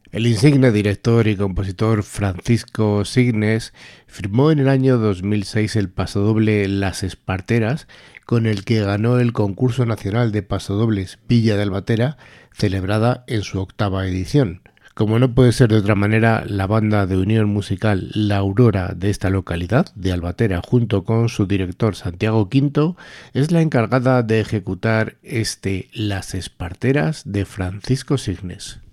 El insigne director y compositor Francisco Signes firmó en el año 2006 el pasodoble Las Esparteras, con el que ganó el concurso nacional de pasodobles Villa de Albatera, celebrada en su octava edición. Como no puede ser de otra manera, la banda de unión musical La Aurora de esta localidad, de Albatera, junto con su director Santiago Quinto, es la encargada de ejecutar este Las Esparteras de Francisco Signes.